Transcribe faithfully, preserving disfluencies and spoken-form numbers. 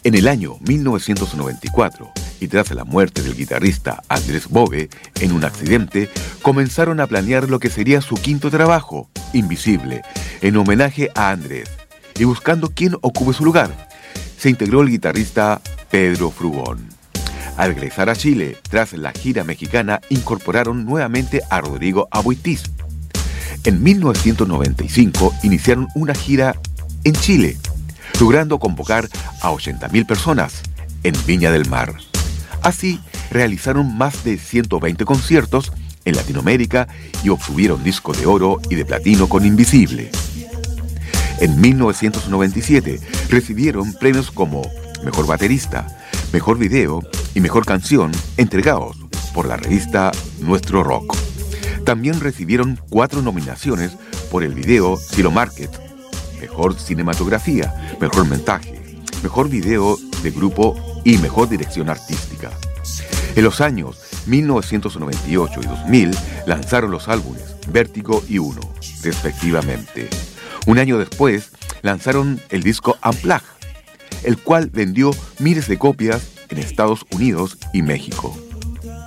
En el año mil novecientos noventa y cuatro, y tras la muerte del guitarrista Andrés Bove en un accidente, comenzaron a planear lo que sería su quinto trabajo, Invisible, en homenaje a Andrés, y buscando quién ocupe su lugar. Se integró el guitarrista Pedro Frugón. Al regresar a Chile, tras la gira mexicana, incorporaron nuevamente a Rodrigo Aboitiz. En mil novecientos noventa y cinco iniciaron una gira en Chile, logrando convocar a ochenta mil personas en Viña del Mar. Así, realizaron más de ciento veinte conciertos en Latinoamérica y obtuvieron disco de oro y de platino con Invisible. En mil novecientos noventa y siete recibieron premios como Mejor Baterista, Mejor Video y Mejor Canción entregados por la revista Nuestro Rock. También recibieron cuatro nominaciones por el video Silo Market, Mejor Cinematografía, Mejor Montaje, Mejor Video de Grupo y Mejor Dirección Artística. En los años mil novecientos noventa y ocho y dos mil lanzaron los álbumes Vértigo y Uno, respectivamente. Un año después lanzaron el disco Unplugged, el cual vendió miles de copias en Estados Unidos y México.